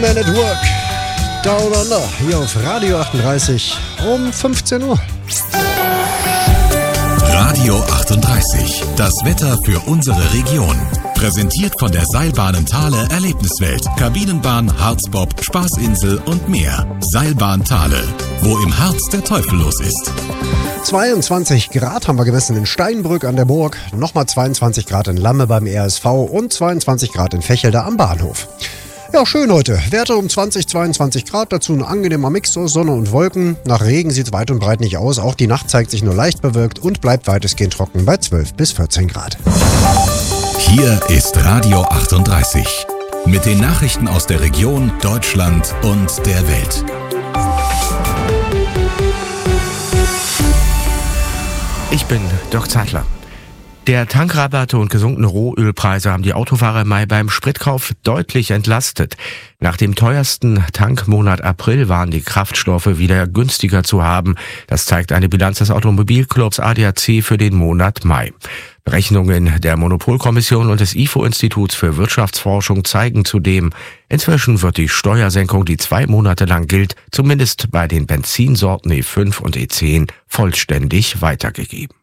Man at Work. Down Under, hier auf Radio 38 um 15 Uhr. Radio 38, das Wetter für unsere Region. Präsentiert von der Seilbahnen Thale Erlebniswelt, Kabinenbahn, Harzbob, Spaßinsel und mehr. Seilbahn Thale, wo im Harz der Teufel los ist. 22 Grad haben wir gemessen in Steinbrück an der Burg, nochmal 22 Grad in Lamme beim RSV und 22 Grad in Vechelde am Bahnhof. Ja, schön heute. Werte um 20, 22 Grad, dazu ein angenehmer Mix aus Sonne und Wolken. Nach Regen sieht es weit und breit nicht aus, auch die Nacht zeigt sich nur leicht bewölkt und bleibt weitestgehend trocken bei 12 bis 14 Grad. Hier ist Radio 38 mit den Nachrichten aus der Region, Deutschland und der Welt. Ich bin Dirk Zeitler. Der Tankrabatte und gesunkene Rohölpreise haben die Autofahrer im Mai beim Spritkauf deutlich entlastet. Nach dem teuersten Tankmonat April waren die Kraftstoffe wieder günstiger zu haben. Das zeigt eine Bilanz des Automobilclubs ADAC für den Monat Mai. Berechnungen der Monopolkommission und des IFO-Instituts für Wirtschaftsforschung zeigen zudem, inzwischen wird die Steuersenkung, die 2 Monate lang gilt, zumindest bei den Benzinsorten E5 und E10, vollständig weitergegeben.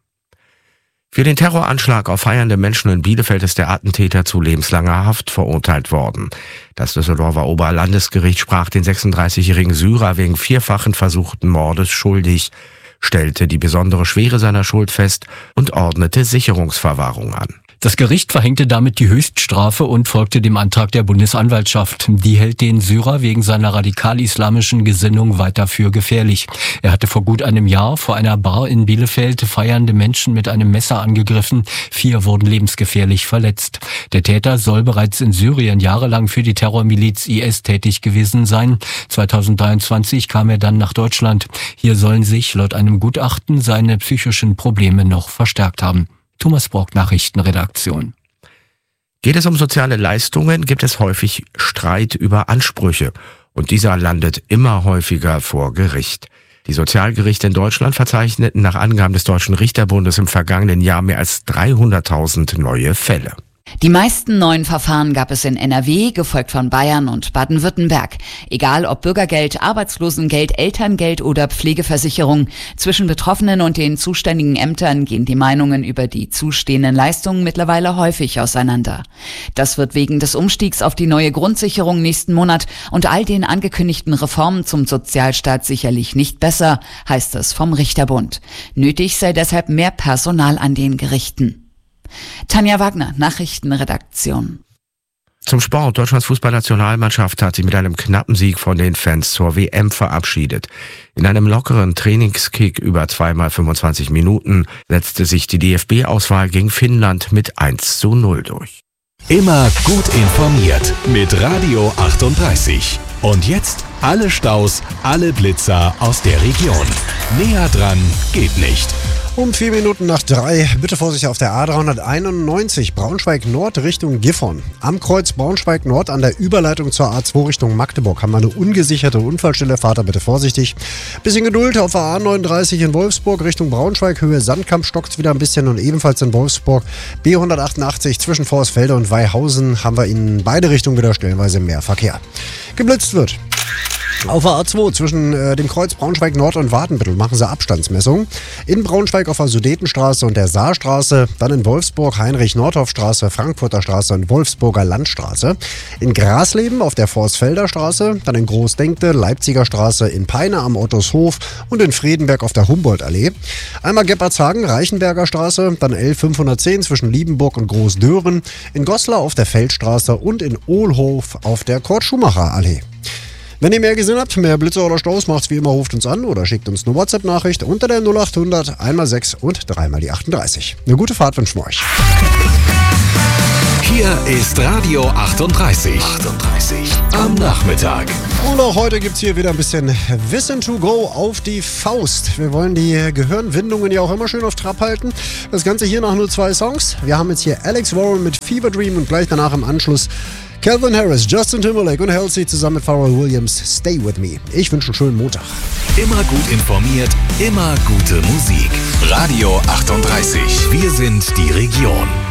Für den Terroranschlag auf feiernde Menschen in Bielefeld ist der Attentäter zu lebenslanger Haft verurteilt worden. Das Düsseldorfer Oberlandesgericht sprach den 36-jährigen Syrer wegen 4-fachen versuchten Mordes schuldig, stellte die besondere Schwere seiner Schuld fest und ordnete Sicherungsverwahrung an. Das Gericht verhängte damit die Höchststrafe und folgte dem Antrag der Bundesanwaltschaft. Die hält den Syrer wegen seiner radikal-islamischen Gesinnung weiter für gefährlich. Er hatte vor gut einem Jahr vor einer Bar in Bielefeld feiernde Menschen mit einem Messer angegriffen. 4 wurden lebensgefährlich verletzt. Der Täter soll bereits in Syrien jahrelang für die Terrormiliz IS tätig gewesen sein. 2023 kam er dann nach Deutschland. Hier sollen sich laut einem Gutachten seine psychischen Probleme noch verstärkt haben. Thomas Brock, Nachrichtenredaktion. Geht es um soziale Leistungen, gibt es häufig Streit über Ansprüche. Und dieser landet immer häufiger vor Gericht. Die Sozialgerichte in Deutschland verzeichneten nach Angaben des Deutschen Richterbundes im vergangenen Jahr mehr als 300.000 neue Fälle. Die meisten neuen Verfahren gab es in NRW, gefolgt von Bayern und Baden-Württemberg. Egal ob Bürgergeld, Arbeitslosengeld, Elterngeld oder Pflegeversicherung, zwischen Betroffenen und den zuständigen Ämtern gehen die Meinungen über die zustehenden Leistungen mittlerweile häufig auseinander. Das wird wegen des Umstiegs auf die neue Grundsicherung nächsten Monat und all den angekündigten Reformen zum Sozialstaat sicherlich nicht besser, heißt es vom Richterbund. Nötig sei deshalb mehr Personal an den Gerichten. Tanja Wagner, Nachrichtenredaktion. Zum Sport. Deutschlands Fußballnationalmannschaft hat sich mit einem knappen Sieg von den Fans zur WM verabschiedet. In einem lockeren Trainingskick über 2x25 Minuten setzte sich die DFB-Auswahl gegen Finnland mit 1:0 durch. Immer gut informiert mit Radio 38. Und jetzt alle Staus, alle Blitzer aus der Region. Näher dran geht nicht. Um 4 Minuten nach 3, bitte Vorsicht auf der A391 Braunschweig-Nord Richtung Gifhorn. Am Kreuz Braunschweig-Nord an der Überleitung zur A2 Richtung Magdeburg haben wir eine ungesicherte Unfallstelle. Fahrt da bitte vorsichtig. Bisschen Geduld auf der A39 in Wolfsburg Richtung Braunschweig. Höhe Sandkamp stockt wieder ein bisschen und ebenfalls in Wolfsburg. B188 zwischen Vorsfelde und Weihausen haben wir in beide Richtungen wieder stellenweise mehr Verkehr. Geblitzt wird. Auf der A2 zwischen dem Kreuz Braunschweig-Nord und Watenbüttel machen sie Abstandsmessungen. In Braunschweig auf der Sudetenstraße und der Saarstraße, dann in Wolfsburg Heinrich-Nordhoff-Straße, Frankfurter Straße und Wolfsburger Landstraße. In Grasleben auf der Vorsfelder Straße, dann in Großdenkte, Leipziger Straße, in Peine am Ottoshof und in Friedenberg auf der Humboldt-Allee. Einmal Gebbertshagen, Reichenberger Straße, dann L510 zwischen Liebenburg und Großdören, in Goslar auf der Feldstraße und in Ohlhof auf der Kurt-Schumacher-Allee. Wenn ihr mehr gesehen habt, mehr Blitze oder Staus, macht's wie immer, ruft uns an oder schickt uns eine WhatsApp-Nachricht unter der 0800 1x6 und 3x38. Eine gute Fahrt wünschen wir euch. Hier ist Radio 38 am Nachmittag. Und auch heute gibt's hier wieder ein bisschen Wissen to go auf die Faust. Wir wollen die Gehirnwindungen ja auch immer schön auf Trab halten. Das Ganze hier nach nur 2 Songs. Wir haben jetzt hier Alex Warren mit Fever Dream und gleich danach im Anschluss Calvin Harris, Justin Timberlake und Halsey zusammen mit Pharrell Williams. Stay with me. Ich wünsche einen schönen Montag. Immer gut informiert, immer gute Musik. Radio 38. Wir sind die Region.